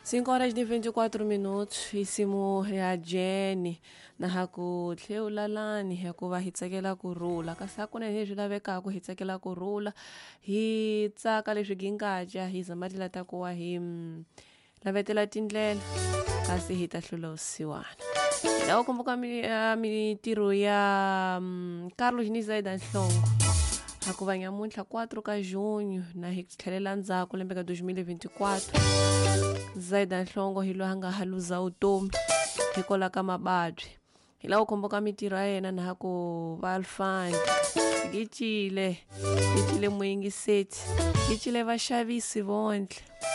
5:24 isimu ya Jenny na haku tlheulalani ya ku va hi tsakela ku rhula kasi hakunene leswi lavekaka hi tsakela ku rhula hi tsaka leswi gingaja hi zama tila ta ku wa hi lavetela tindlela kasi hi ta hlula usiwana lawa kumbuka mintirho ya Carlos Nizaida Nhlongo hakuva nyamuntlha 4 ka Junyo na hi tlhelela ndzhaku lembe ka 2024 Zaida Nhlongo hi lo hanga haluza utomi hi kola ka mabadwi hi lawa kumbuka mintirho ya yena na haku valfani gicile muyingiseti gicile vaxavisi vondle